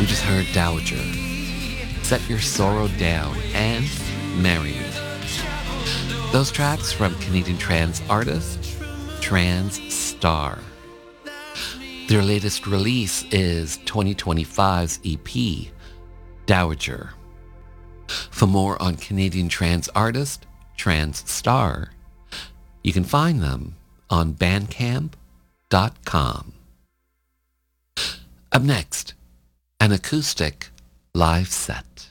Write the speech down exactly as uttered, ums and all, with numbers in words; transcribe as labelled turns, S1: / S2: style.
S1: We just heard Dowager, Set Your Sorrow Down, and Married. Those tracks from Canadian trance artist Trans Star. Their latest release is twenty twenty-five's E P, Dowager. For more on Canadian trance artist Trans Star, you can find them on bandcamp dot com. Up next, an acoustic live set.